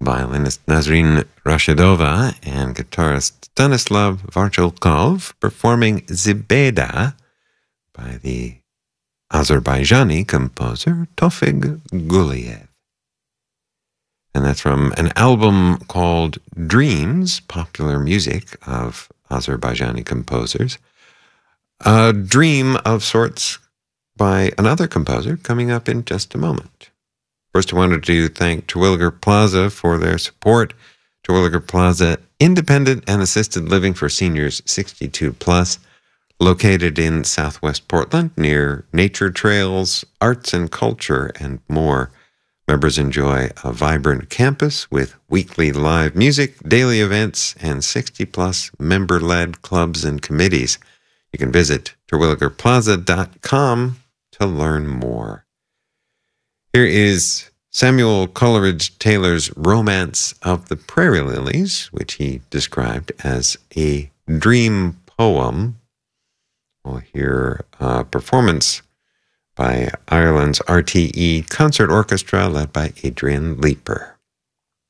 violinist Nazrin Rashidova and guitarist Stanislav Varchelkov performing Zibeda by the Azerbaijani composer Tofig Guliev. And that's from an album called Dreams, popular music of Azerbaijani composers. A dream of sorts by another composer coming up in just a moment. First, I wanted to thank Terwilliger Plaza for their support. Terwilliger Plaza, independent and assisted living for seniors 62 plus, located in Southwest Portland near nature trails, arts and culture, and more. Members enjoy a vibrant campus with weekly live music, daily events, and 60-plus member-led clubs and committees. You can visit terwilligerplaza.com to learn more. Here is Samuel Coleridge Taylor's Romance of the Prairie Lilies, which he described as a dream poem. We'll hear a performance by Ireland's RTE Concert Orchestra led by Adrian Leeper.